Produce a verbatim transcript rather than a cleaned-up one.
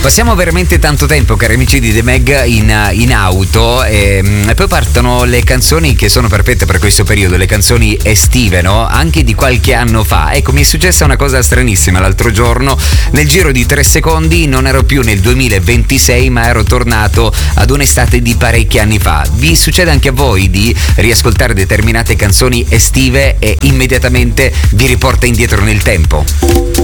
Passiamo veramente tanto tempo, cari amici di The Mag, in, in auto e, e poi partono le canzoni che sono perfette per questo periodo, le canzoni estive, no? Anche di qualche anno fa. Ecco, mi è successa una cosa stranissima l'altro giorno. Nel giro di tre secondi non ero più nel duemilaventisei, ma ero tornato ad un'estate di parecchi anni fa. Vi succede anche a voi di riascoltare determinate canzoni estive e immediatamente vi riporta indietro nel tempo?